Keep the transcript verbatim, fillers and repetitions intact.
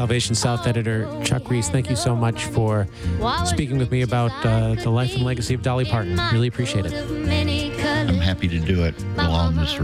Salvation South editor Chuck Reese, thank you so much for speaking with me about uh, the life and legacy of Dolly Parton. Really appreciate it. I'm happy to do it along this